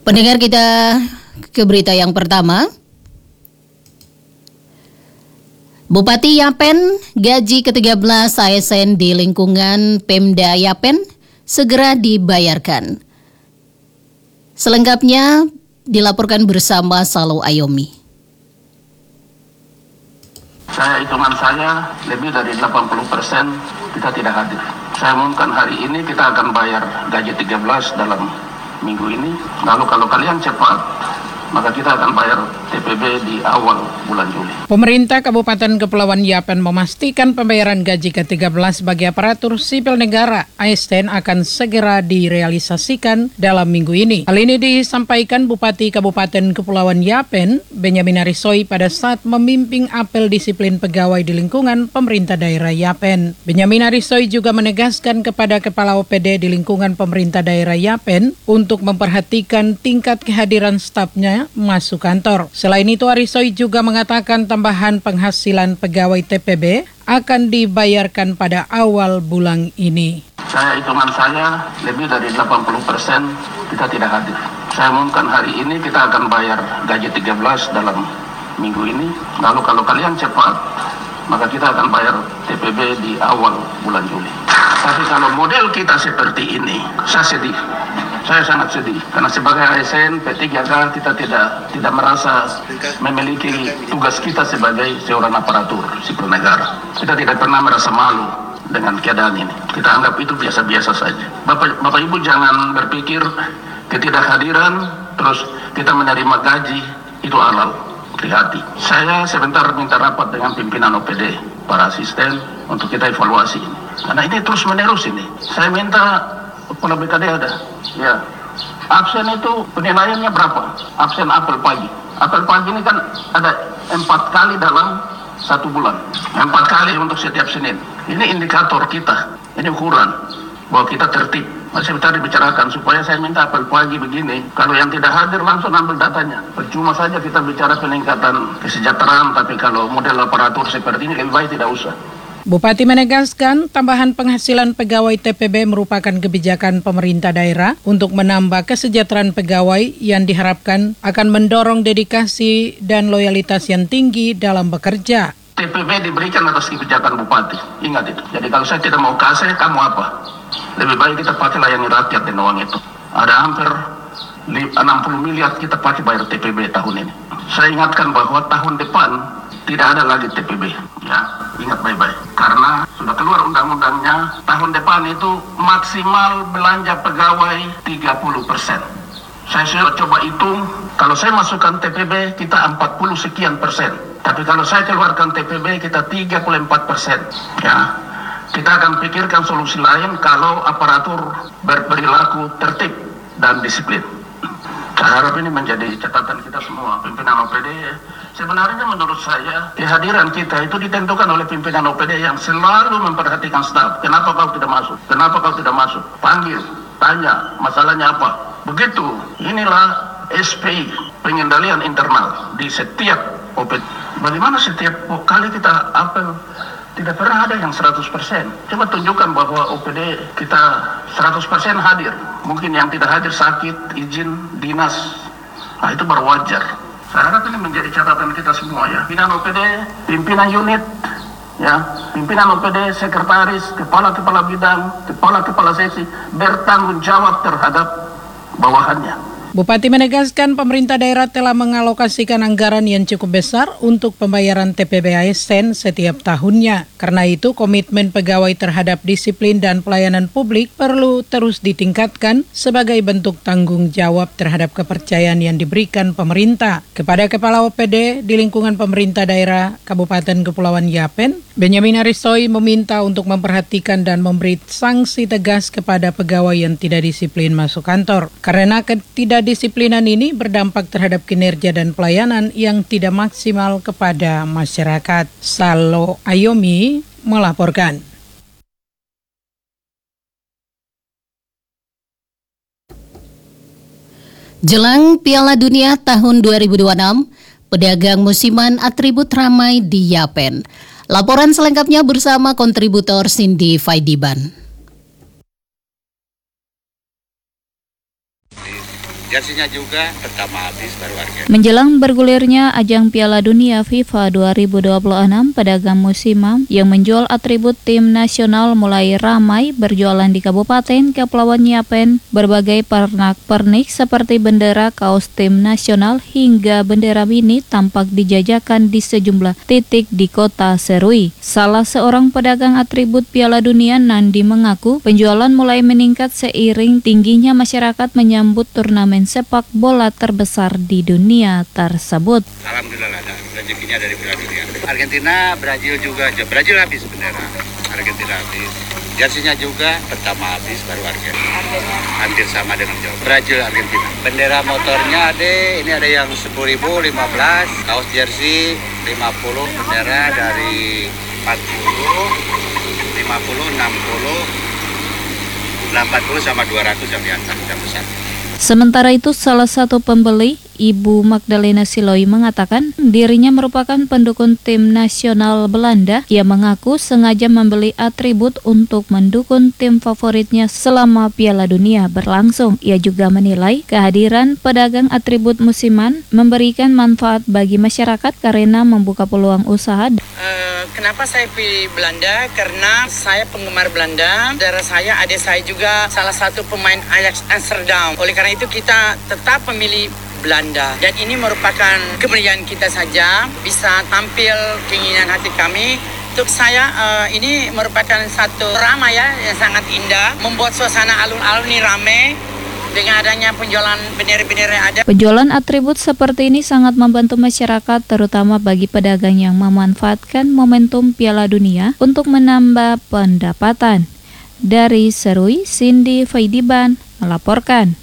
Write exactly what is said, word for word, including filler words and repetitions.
Pendengar, kita ke berita yang pertama. Bupati Yapen, gaji ke tiga belas A S N di lingkungan Pemda Yapen segera dibayarkan. Selengkapnya dilaporkan bersama Salo Ayomi. Saya hitungan saya lebih dari delapan puluh persen kita tidak hadir. Saya umumkan hari ini kita akan bayar gaji tiga belas dalam minggu ini. Lalu kalau kalian cepat, maka kita akan bayar T P B di awal bulan Juli. Pemerintah Kabupaten Kepulauan Yapen memastikan pembayaran gaji ke tiga belas bagi aparatur sipil negara A S N akan segera direalisasikan dalam minggu ini. Hal ini disampaikan Bupati Kabupaten Kepulauan Yapen, Benyamin Arisoi, pada saat memimpin apel disiplin pegawai di lingkungan pemerintah daerah Yapen. Benyamin Arisoi juga menegaskan kepada Kepala O P D di lingkungan pemerintah daerah Yapen untuk memperhatikan tingkat kehadiran stafnya masuk kantor. Selain itu, Arisoi juga mengatakan tambahan penghasilan pegawai T P B akan dibayarkan pada awal bulan ini. Saya hitungan saya lebih dari delapan puluh persen kita tidak hadir. Saya umumkan hari ini kita akan bayar gaji tiga belas dalam minggu ini. Lalu kalau kalian cepat, maka kita akan bayar T P B di awal bulan Juli. Tapi kalau model kita seperti ini, saya sedih. Saya sangat sedih karena sebagai A S N P tiga K kita tidak tidak merasa memiliki tugas kita sebagai seorang aparatur sipil negara. Kita tidak pernah merasa malu dengan keadaan ini. Kita anggap itu biasa-biasa saja. Bapak, Bapak Ibu jangan berpikir ketidakhadiran terus kita menerima gaji itu halal. Hati-hati. Saya sebentar minta rapat dengan pimpinan O P D, para asisten untuk kita evaluasi ini. Karena ini terus menerus ini. Saya minta Kepala B K D ada. Ya. Absen itu penilaiannya berapa? Absen apel pagi. Apel pagi ini kan ada empat kali dalam satu bulan. Empat kali untuk setiap Senin. Ini indikator kita. Ini ukuran bahwa kita tertib. Masih tadi dibicarakan supaya saya minta apel pagi begini. Kalau yang tidak hadir langsung ambil datanya. Percuma saja kita bicara peningkatan kesejahteraan, tapi kalau model aparatur seperti ini lebih baik tidak usah. Bupati menegaskan tambahan penghasilan pegawai T P B merupakan kebijakan pemerintah daerah untuk menambah kesejahteraan pegawai yang diharapkan akan mendorong dedikasi dan loyalitas yang tinggi dalam bekerja. T P B diberikan atas kebijakan Bupati, ingat itu. Jadi kalau saya tidak mau kasih, kamu apa? Lebih baik kita pakai layani rakyat dengan uang itu. Ada hampir enam puluh miliar kita pakai bayar T P B tahun ini. Saya ingatkan bahwa tahun depan tidak ada lagi T P B. Ya, ingat baik-baik. Karena sudah keluar undang-undangnya, tahun depan itu maksimal belanja pegawai tiga puluh persen. Saya sudah coba hitung, kalau saya masukkan T P B kita empat puluh sekian persen. Tapi kalau saya keluarkan T P B kita tiga puluh empat persen. Ya, kita akan pikirkan solusi lain kalau aparatur berperilaku tertib dan disiplin. Saya harap ini menjadi catatan kita semua, pimpinan O P D. Sebenarnya menurut saya, kehadiran kita itu ditentukan oleh pimpinan O P D yang selalu memperhatikan staf. Kenapa kau tidak masuk? Kenapa kau tidak masuk? Panggil, tanya, masalahnya apa? Begitu, inilah S P I, pengendalian internal di setiap O P D. Bagaimana setiap kali kita apel, tidak pernah ada yang seratus persen. Coba tunjukkan bahwa O P D kita seratus persen hadir. Mungkin yang tidak hadir sakit, izin, dinas. Nah itu baru wajar. Saya harap ini menjadi catatan kita semua ya. Pimpinan O P D, pimpinan unit, ya, pimpinan O P D, sekretaris, kepala-kepala bidang, kepala-kepala sesi bertanggung jawab terhadap bawahannya. Bupati menegaskan pemerintah daerah telah mengalokasikan anggaran yang cukup besar untuk pembayaran T P B A S N setiap tahunnya. Karena itu, komitmen pegawai terhadap disiplin dan pelayanan publik perlu terus ditingkatkan sebagai bentuk tanggung jawab terhadap kepercayaan yang diberikan pemerintah. Kepada Kepala O P D di lingkungan pemerintah daerah Kabupaten Kepulauan Yapen, Benyamin Arisoi meminta untuk memperhatikan dan memberi sanksi tegas kepada pegawai yang tidak disiplin masuk kantor. Karena ketidakdisiplinan ini berdampak terhadap kinerja dan pelayanan yang tidak maksimal kepada masyarakat. Salo Ayomi melaporkan. Jelang Piala Dunia tahun dua ribu dua puluh enam, pedagang musiman atribut ramai di Yapen. Laporan selengkapnya bersama kontributor Cindy Faidiban. Jersinya juga pertama habis baru harga. Menjelang bergulirnya ajang Piala Dunia FIFA dua ribu dua puluh enam, pedagang musiman yang menjual atribut tim nasional mulai ramai berjualan di Kabupaten Kepulauan Yapen. Berbagai pernak-pernik seperti bendera, kaos tim nasional hingga bendera mini tampak dijajakan di sejumlah titik di kota Serui. Salah seorang pedagang atribut Piala Dunia, Nandi, mengaku penjualan mulai meningkat seiring tingginya masyarakat menyambut turnamen sepak bola terbesar di dunia tersebut. Alhamdulillah ada rezekinya dari Piala Dunia. Argentina, Brazil juga. Brazil habis bendera. Argentina habis. Jersinya juga pertama habis baru harga. Hampir sama dengan Jawa. Brazil, Argentina. Bendera motornya ada, ini ada yang sepuluh ribu, lima belas. Kaos jersey lima puluh, bendera dari empat puluh, lima puluh, enam puluh, delapan puluh sama dua ratus yang di atas, yang besar. Sementara itu, salah satu pembeli, Ibu Magdalena Siloi, mengatakan dirinya merupakan pendukung tim nasional Belanda. Ia mengaku sengaja membeli atribut untuk mendukung tim favoritnya selama Piala Dunia berlangsung. Ia juga menilai kehadiran pedagang atribut musiman memberikan manfaat bagi masyarakat karena membuka peluang usaha. Uh, kenapa saya pilih Belanda? Karena saya penggemar Belanda. Saudara saya, adik saya juga salah satu pemain Ajax Amsterdam. Oleh karena itu kita tetap memilih Belanda, dan ini merupakan kemuliaan kita saja bisa tampil keinginan hati kami. Untuk saya uh, ini merupakan satu drama ya yang sangat indah, membuat suasana alun-alun ini ramai dengan adanya penjualan bendera-bendera yang ada. Penjualan atribut seperti ini sangat membantu masyarakat, terutama bagi pedagang yang memanfaatkan momentum Piala Dunia untuk menambah pendapatan. Dari Serui, Cindy Faidiban melaporkan.